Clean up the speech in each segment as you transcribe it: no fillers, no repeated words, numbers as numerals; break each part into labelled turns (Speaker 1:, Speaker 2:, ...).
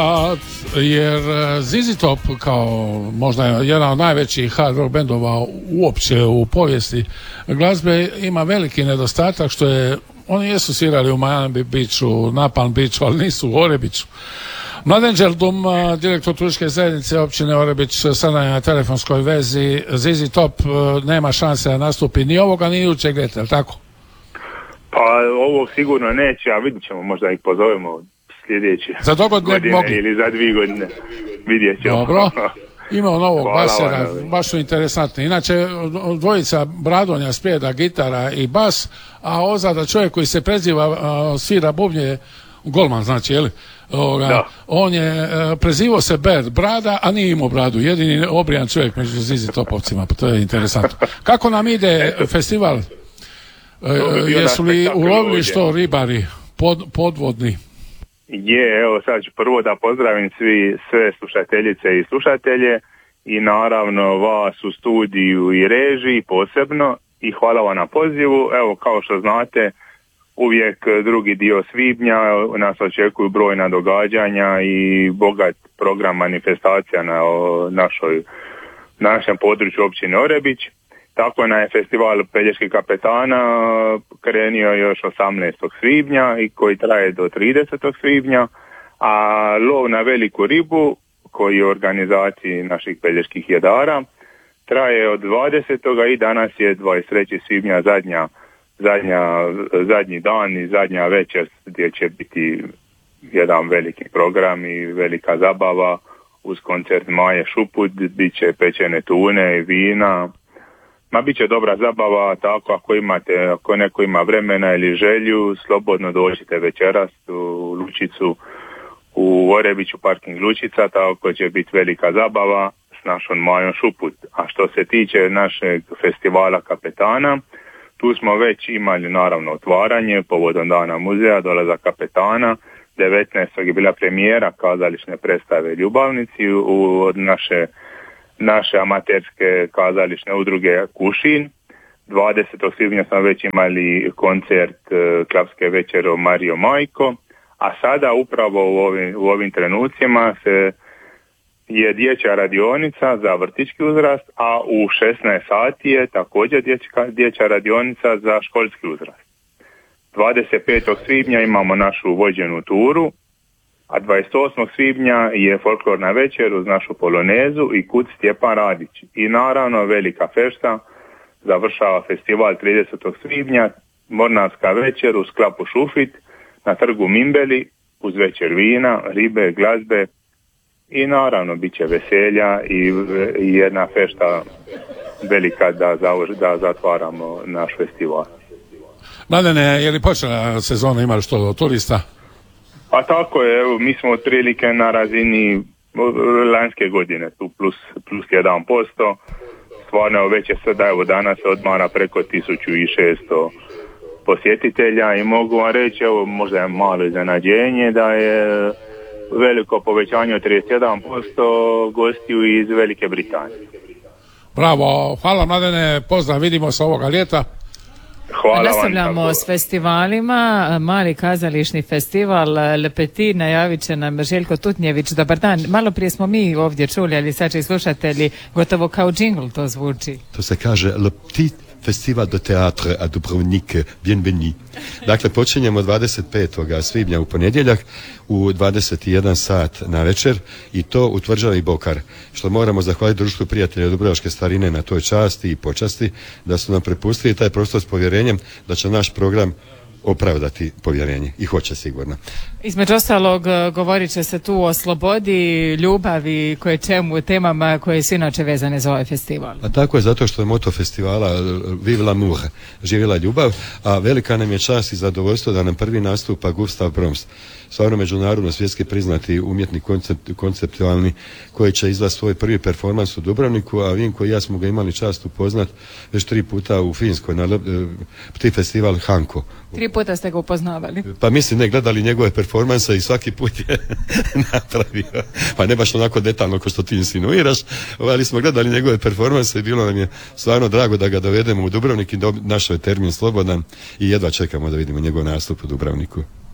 Speaker 1: jer ZZ Top kao možda jedan od najvećih hard rock bendova uopće u povijesti glazbe ima veliki nedostatak što je oni jesu svirali u Miami Beachu, na Palm Beachu, ali nisu u Orebiću. Mladen Đerdum, direktor turističke zajednice općine Orebić, sada je na telefonskoj vezi. ZZ Top nema šanse da nastupi ni ovoga ni idućeg ljeta, je li tako?
Speaker 2: Pa ovog sigurno neće, a vidit ćemo, možda ih pozovemo sljedeće godine ili za 2 godine. Vidjet ćemo.
Speaker 1: Dobro. Imao novog basera, baš su interesantni. Inače, dvojica Bradonja, spjeda, gitara i bas, a ozada čovjek koji se preziva svira bubnje, golman znači, jel? On je prezivao se Brada, a nije imao bradu. Jedini obrijan čovjek među ZZ Topovcima, pa to je interesantno. Kako nam ide festival? Jesu li ulovili što ribari podvodni?
Speaker 2: Evo sad ću prvo da pozdravim sve slušateljice i slušatelje i naravno vas u studiju i režiji posebno i hvala vam na pozivu. Evo kao što znate, uvijek drugi dio svibnja nas očekuju brojna događanja i bogat program manifestacija na našem području općine Orebić. Tako je festival Peljeških kapetana krenio još 18. svibnja i koji traje do 30. svibnja, a lov na veliku ribu koji je u organizaciji naših peljeških jedara traje od 20. i danas je 23. svibnja zadnji dan i zadnja večer gdje će biti jedan veliki program i velika zabava uz koncert Maje Šuput, bit će pečene tune, vina. Bit će dobra zabava, tako ako neko ima vremena ili želju, slobodno dođite večeras u Lučicu, u Orebiću, parking Lučica, tako će biti velika zabava s našom Majom Šuput. A što se tiče našeg festivala kapetana, tu smo već imali naravno otvaranje povodom Dana muzeja, dolazak kapetana. 19. je bila premijera kazališne predstave Ljubavnici od naše amaterske kazališne udruge Kušin. 20. svibnja smo već imali koncert klapske večere Mario Majko, a sada upravo u ovim trenucima je dječja radionica za vrtićki uzrast, a u 16 sati je također dječja radionica za školski uzrast. 25. svibnja imamo našu vođenu turu, a 28. svibnja je folklorna večer uz našu polonezu i kud Stjepan Radić. I naravno velika fešta završava festival 30. svibnja, mornarska večer uz klapu Šufit na trgu Mimbeli uz večer vina, ribe, glazbe i naravno bit će veselja i jedna fešta velika da zatvaramo naš festival.
Speaker 1: Mladene, je li počela sezona, ima li što turista?
Speaker 2: Pa tako je, evo, mi smo otprilike na razini lanjske godine, tu plus 1%. Stvarno već je sada, evo danas se odmara preko 1600 posjetitelja i mogu vam reći, evo možda je malo iznenađenje da je veliko povećanje od 31% gostiju iz Velike Britanije.
Speaker 1: Bravo, hvala Mladene, pozdrav, vidimo se ovoga ljeta.
Speaker 2: Hvala.
Speaker 3: Nastavljamo s festivalima. Mali kazališni festival Le Petit najavit će nam Željko Tutnjević. Dobar dan. Malo prije smo mi ovdje čuli, ali sad će i slušatelji, gotovo kao džingl to zvuči.
Speaker 4: To se kaže Le Petit Festival de Théâtre à Dubrovnik, bienvenue. Dakle, počinjemo 25. svibnja u ponedjeljak u 21 sat na večer i to u tvrđavi Bokar, što moramo zahvaliti Društvu prijatelja Dubrovačke starine na toj časti i počasti da su nam prepustili taj prostor s povjerenjem da će naš program opravdati povjerenje i hoće sigurno.
Speaker 3: Između ostalog govorit će se tu o slobodi, ljubavi, koje čemu, temama koje su inače vezane za ovaj festival.
Speaker 4: A tako je, zato što je moto festivala Vive l'amour, živjela ljubav, a velika nam je čast i zadovoljstvo da nam prvi nastupa Gustav Broms, stvarno međunarodno svjetski priznati umjetnik konceptualni, koji će izvesti svoj prvi performans u Dubrovniku, a Vinko i ja smo ga imali čast upoznat već 3 puta u Finskoj na Petit festival Hanko.
Speaker 3: 3 puta ste ga upoznavali?
Speaker 4: Pa mislim, ne, gledali njegove performanse i svaki put je napravio, pa ne baš onako detaljno kao što ti insinuiraš, ali smo gledali njegove performanse i bilo nam je stvarno drago da ga dovedemo u Dubrovnik i našao je termin slobodan i jedva čekamo da vidimo njegov nastup u Dubrovniku.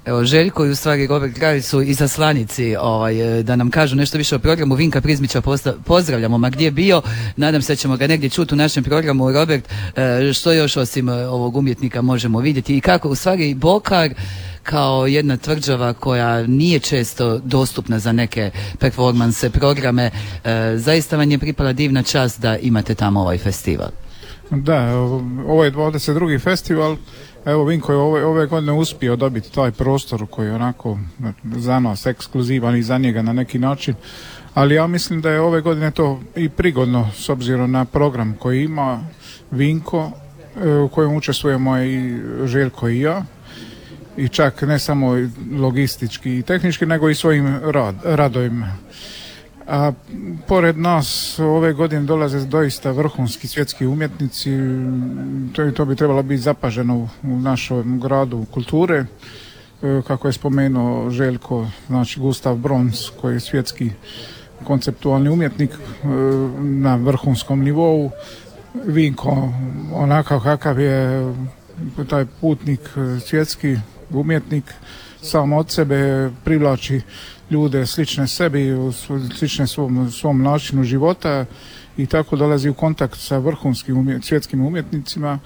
Speaker 5: Evo, Željko i u stvari Robert Kralj su izaslanici da nam kažu nešto više o programu. Vinka Prizmića pozdravljamo, ma gdje bio, nadam se da ćemo ga negdje čuti u našem programu. Robert, što još osim ovog umjetnika možemo vidjeti i kako u stvari Bokar kao jedna tvrđava koja nije često dostupna za neke performanse, programe, zaista vam je pripala divna čast da imate tamo ovaj festival.
Speaker 6: Da, ovo je 22. festival. Evo, Vinko je ove godine uspio dobiti taj prostor koji je onako za nas ekskluzivan i za njega na neki način, ali ja mislim da je ove godine to i prigodno s obzirom na program koji ima Vinko, u kojem učestvujemo i Željko i ja, i čak ne samo logistički i tehnički, nego i svojim radovima. A pored nas ove godine dolaze doista vrhunski svjetski umjetnici, to bi trebalo biti zapaženo u našem gradu kulture, kako je spomenuo Željko, znači Gustav Brons koji je svjetski konceptualni umjetnik na vrhunskom nivou, Vinko onakav kakav je taj putnik svjetski umjetnik, sam od sebe privlači ljude slične sebi, slične svom načinu života i tako dolazi u kontakt sa vrhunskim svjetskim umjetnicima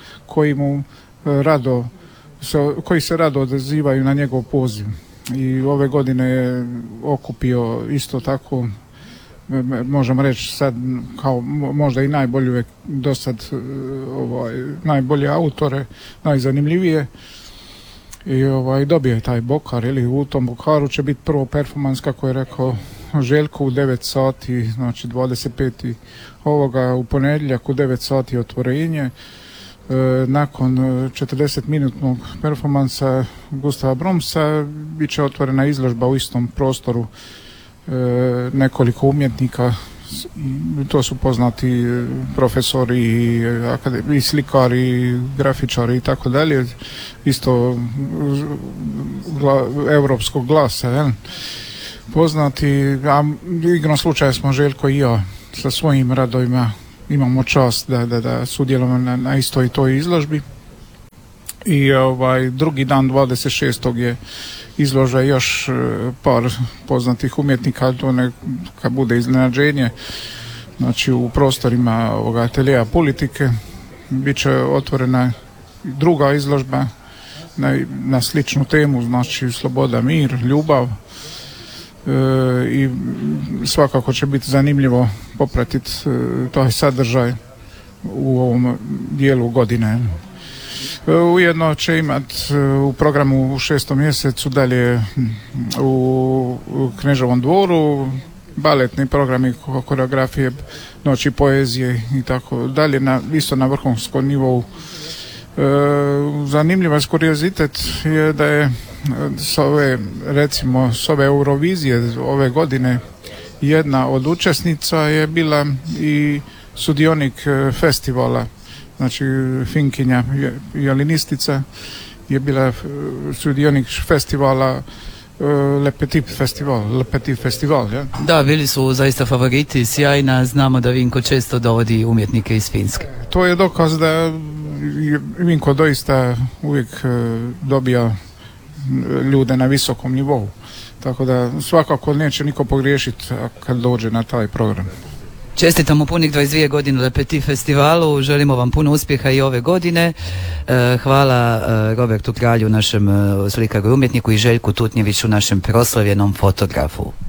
Speaker 6: koji se rado odazivaju na njegov poziv. I ove godine je okupio isto tako, možemo reći sad kao možda i najbolju do sad najbolje autore, najzanimljivije. I dobio je taj Bokar, ili u tom Bokaru će biti prvo performans, kako je rekao Željko, u 9 sati, znači 25. ovoga, u ponedjeljak u 9 sati otvorenje. Nakon 40-minutnog performansa Gustava Bromsa bit će otvorena izložba u istom prostoru nekoliko umjetnika. To su poznati profesori i slikari, i grafičari i tako dalje, isto europskog glasa, poznati, a igrom slučaja smo Željko i ja sa svojim radovima imamo čast da sudjelujemo na istoj toj izložbi. I drugi dan 26. je izloža još par poznatih umjetnika, to neka bude iznenađenje. Znači u prostorima ovoga ateljeja politike bit će otvorena druga izložba na sličnu temu, znači sloboda, mir, ljubav, i svakako će biti zanimljivo popratiti taj sadržaj u ovom dijelu godine. Ujedno će imati u programu u 6. mjesecu dalje u Kneževom dvoru baletni programi, koreografije, noći poezije i tako dalje, isto na vrhunskom nivou. Zanimljiva kuriozitet je da je s ove Eurovizije ove godine jedna od učesnica je bila i sudionik festivala. Znači Finkinja, violinistica, je bila sudionik festivala Le Petit Festival. Ja?
Speaker 5: Da, bili su zaista favoriti, sjajna, znamo da Vinko često dovodi umjetnike iz Finske.
Speaker 6: To je dokaz da Vinko doista uvijek dobija ljude na visokom nivou. Tako da svakako neće niko pogriješiti kad dođe na taj program.
Speaker 5: Čestitamo punih 22 godine Le Petit Festivalu, želimo vam puno uspjeha i ove godine. Hvala Robertu Kralju, našem slikaru i umjetniku, i Željku Tutnjeviću, našem proslavljenom fotografu.